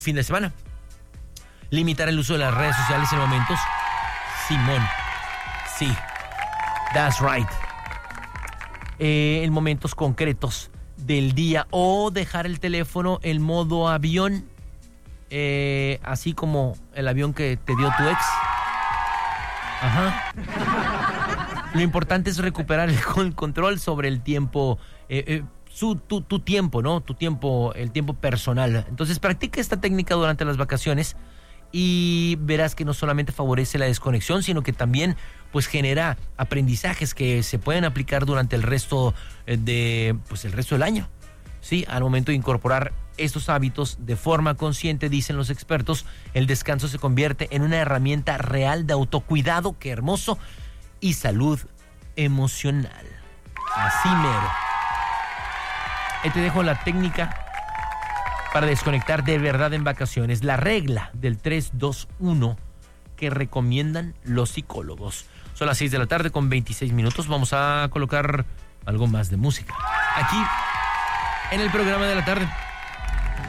fin de semana. Limitar el uso de las redes sociales en momentos. Simón. Sí. That's right. En momentos concretos del día. O dejar el teléfono en modo avión. Así como el avión que te dio tu ex. Ajá. Lo importante es recuperar el control sobre el tiempo. Tu tiempo, ¿no? Tu tiempo, el tiempo personal. Entonces practica esta técnica durante las vacaciones y verás que no solamente favorece la desconexión, sino que también pues genera aprendizajes que se pueden aplicar durante el resto del año. Sí, al momento de incorporar estos hábitos de forma consciente, dicen los expertos, el descanso se convierte en una herramienta real de autocuidado, qué hermoso, y salud emocional. Así mero. Ahí te dejo la técnica para desconectar de verdad en vacaciones. La regla del 3-2-1 que recomiendan los psicólogos. Son las 6 de la tarde con 26 minutos. Vamos a colocar algo más de música aquí en el programa de la tarde.